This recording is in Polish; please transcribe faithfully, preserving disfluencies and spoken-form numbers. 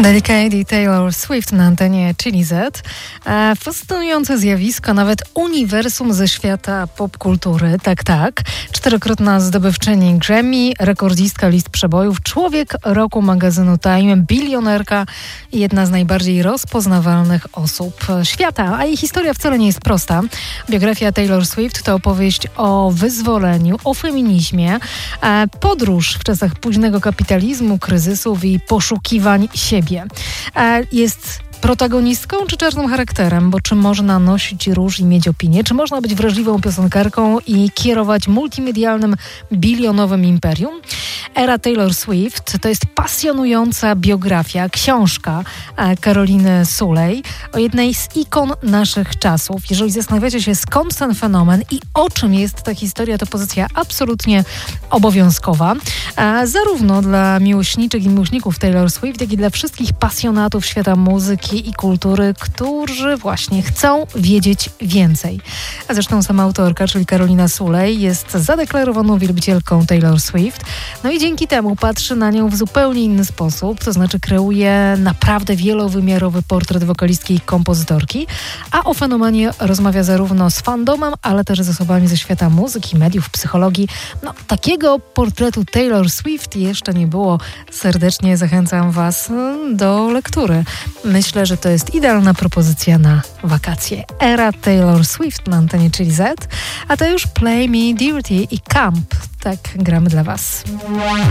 Delicate Taylor Swift na antenie Chili Z. E, fascynujące zjawisko, nawet uniwersum ze świata popkultury. Tak, tak. Czterokrotna zdobywczyni Grammy, rekordzistka list przebojów, człowiek roku magazynu Time, bilionerka i jedna z najbardziej rozpoznawalnych osób świata. A jej historia wcale nie jest prosta. Biografia Taylor Swift to opowieść o wyzwoleniu, o feminizmie, e, podróż w czasach późnego kapitalizmu, kryzysów i poszukiwań siebie. Jest protagonistką czy czarnym charakterem, bo czy można nosić róż i mieć opinię, czy można być wrażliwą piosenkarką i kierować multimedialnym, bilionowym imperium? Era Taylor Swift to jest pasjonująca biografia, książka Karoliny Sulej o jednej z ikon naszych czasów. Jeżeli zastanawiacie się, skąd ten fenomen i o czym jest ta historia, to pozycja absolutnie obowiązkowa. Zarówno dla miłośniczek i miłośników Taylor Swift, jak i dla wszystkich pasjonatów świata muzyki i kultury, którzy właśnie chcą wiedzieć więcej. A zresztą sama autorka, czyli Karolina Sulej, jest zadeklarowaną wielbicielką Taylor Swift. No i dzięki temu patrzy na nią w zupełnie inny sposób, to znaczy kreuje naprawdę wielowymiarowy portret wokalistki i kompozytorki, a o fenomenie rozmawia zarówno z fandomem, ale też z osobami ze świata muzyki, mediów, psychologii. No, takiego portretu Taylor Swift jeszcze nie było. Serdecznie zachęcam Was do lektury. Myślę, że to jest idealna propozycja na wakacje. Era Taylor Swift na antenie Chili Z, a to już Play Me Dirty i Camp. Tak gramy dla Was.